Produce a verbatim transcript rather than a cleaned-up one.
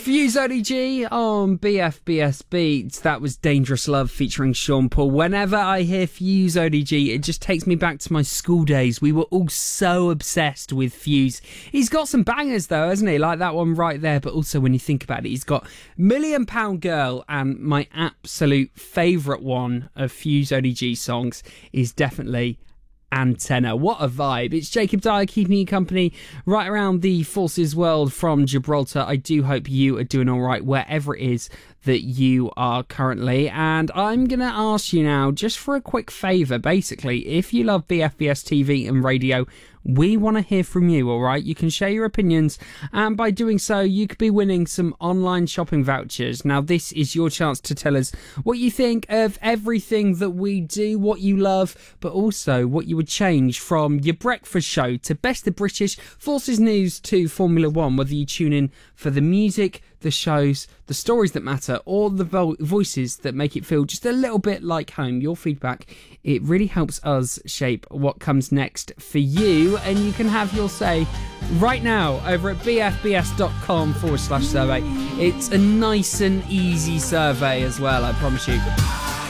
Fuse O D G on B F B S Beats. That was Dangerous Love featuring Sean Paul. Whenever I hear Fuse O D G, it just takes me back to my school days. We were all so obsessed with Fuse. He's got some bangers though, hasn't he? Like that one right there. But also when you think about it, he's got Million Pound Girl, and my absolute favourite one of Fuse O D G songs is definitely Antenna. What a vibe. It's Jacob Dyer keeping you company right around the Forces world from Gibraltar. I do hope you are doing all right wherever it is that you are currently, and I'm going to ask you now just for a quick favour. Basically, if you love B F B S T V and radio, we want to hear from you, all right? You can share your opinions, and by doing so, you could be winning some online shopping vouchers. Now, this is your chance to tell us what you think of everything that we do, what you love, but also what you would change from your breakfast show to Best of British, Forces News to Formula One, whether you tune in for the music, the shows, the stories that matter, or the vo- voices that make it feel just a little bit like home. Your feedback, it really helps us shape what comes next for you, and you can have your say right now over at bfbs.com forward slash survey. It's a nice and easy survey as well, I promise you.